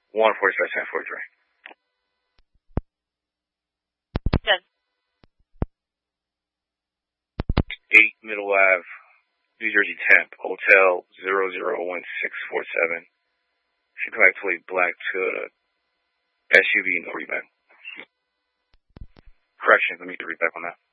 14743. Yes. 8 Middle Ave, New Jersey Temp, Hotel 001647. Should come back to a black Toyota SUV, no readback. Correction, let me get a readback on that.